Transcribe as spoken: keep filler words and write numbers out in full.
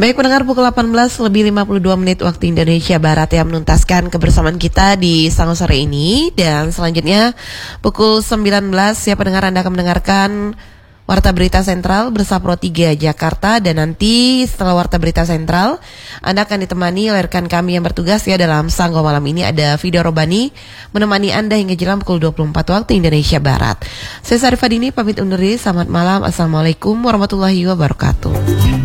Baik pendengar, pukul delapan belas lebih lima puluh dua menit waktu Indonesia Barat yang menuntaskan kebersamaan kita di Sango Sore ini. Dan selanjutnya pukul sembilan belas ya pendengar, Anda akan mendengarkan Warta Berita Sentral Bersapro tiga Jakarta. Dan nanti setelah Warta Berita Sentral Anda akan ditemani oleh rekan kami yang bertugas ya dalam Sanggo malam ini. Ada Video Robani menemani Anda hingga jelang pukul dua puluh empat waktu Indonesia Barat. Saya Sarifah Dini pamit undur diri, selamat malam. Assalamualaikum warahmatullahi wabarakatuh.